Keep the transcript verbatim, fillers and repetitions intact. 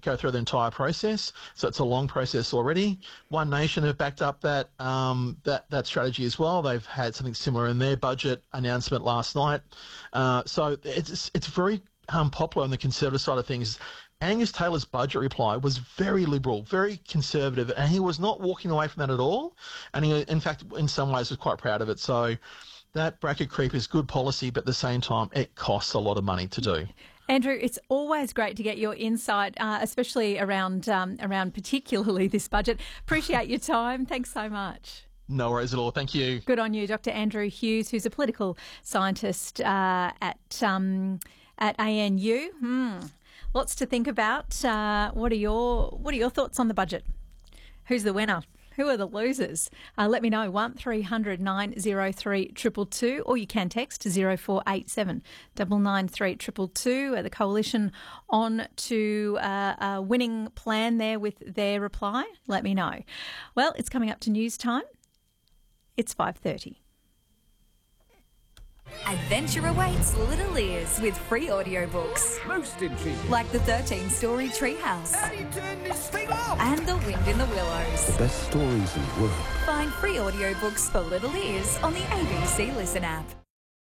go through the entire process, so it's a long process already. One Nation have backed up that um, that that strategy as well. They've had something similar in their budget announcement last night. Uh, so it's it's very um, popular on the Conservative side of things. Angus Taylor's budget reply was very liberal, very conservative, and he was not walking away from that at all. And he, in fact, in some ways, was quite proud of it. So that bracket creep is good policy, but at the same time, it costs a lot of money to do. Andrew, it's always great to get your insight, uh, especially around um, around particularly this budget. Appreciate your time. Thanks so much. No worries at all. Thank you. Good on you, Doctor Andrew Hughes, who's a political scientist uh, at um, at A N U. Hmm. Lots to think about. Uh, what are your What are your thoughts on the budget? Who's the winner? Who are the losers? Uh, let me know, one three hundred nine oh three two two two, or you can text zero four eight seven nine nine three two two two. Uh, the Coalition on to uh, a winning plan there with their reply. Let me know. Well, it's coming up to news time. It's five thirty. Adventure awaits Little Ears with free audiobooks. Most intriguing. Like the thirteen-story Treehouse. How do you turn this thing off? And The Wind in the Willows. The best stories in the world. Find free audiobooks for Little Ears on the A B C Listen app.